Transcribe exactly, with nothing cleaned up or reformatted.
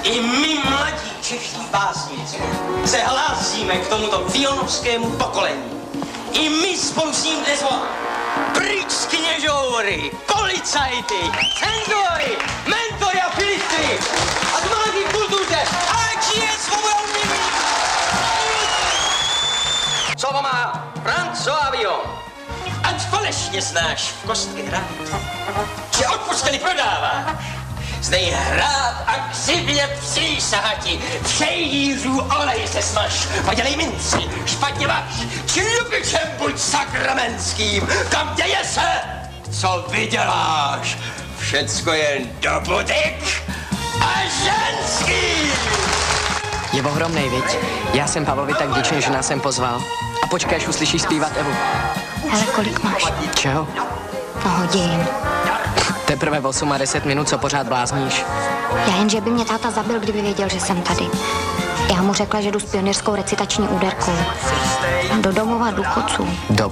I my mladí čeští básníci se hlásíme k tomuto filmovskému pokolení. I my spolu s ním dnes voláme. Pryč z kněžoury, policajty, cenzory, mentory a filistry a z mladý kultuře, ať je svoboda umění! Co má Francois Villon? Ať falešně znáš v kostky hrát, že odpustili prodává. Zdej hrát a k zibě přísahati, všejdířů olej se smaž, podělej minci, špatně vaš, člupičem buď sakramentským, kam děje se, co vyděláš, všecko jen do butik a ženský. Je ohromnej, viď? Já jsem Pavlovi tak vděčný, že nás sem pozval. A počkej, až uslyšíš zpívat Evu. Hele, kolik máš? Čeho? No hodin. Teprve osm a deset minut, co pořád blázníš. Já jen, že by mě táta zabil, kdyby věděl, že jsem tady. Já mu řekla, že jdu s pionýrskou recitační úderkou. Do domova důchodců. Do